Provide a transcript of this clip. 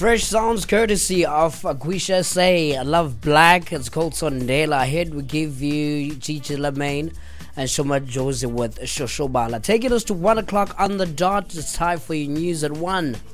Fresh sounds courtesy of Aquisha Say, Love Black. It's called Sondela. Ahead we give you Gigi Lamaine and Shoma Josie with Shoshobala. Taking us to 1 o'clock on the dot. It's time for your news at 1.